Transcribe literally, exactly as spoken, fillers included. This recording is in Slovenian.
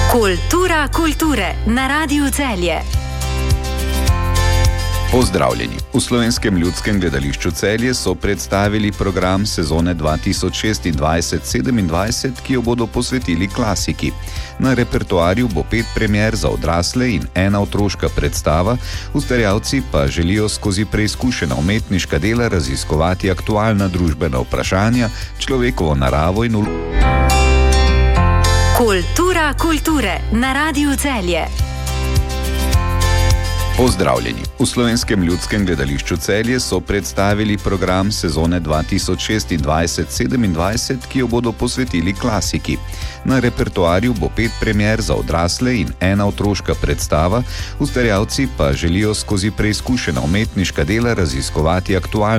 Kultura kulture na Radiu Celje. Pozdravljeni. V Slovenskem ljudskem gledališču Celje so predstavili program sezone dva tisoč šestindvajset sedemindvajset, ki jo bodo posvetili klasiki. Na repertoarju bo pet premier za odrasle in ena otroška predstava, ustvarjalci pa želijo skozi preizkušena umetniška dela raziskovati aktualna družbena vprašanja, človekovo naravo in vlogo. Kultura kulture na Radiu Celje. Pozdravljeni. V Slovenskem ljudskem gledališču Celje so predstavili program sezone dva tisoč šestindvajset sedemindvajset, ki jo bodo posvetili klasiki. Na repertoarju bo pet premier za odrasle in ena otroška predstava, ustvarjalci pa želijo skozi preizkušena umetniška dela raziskovati aktualna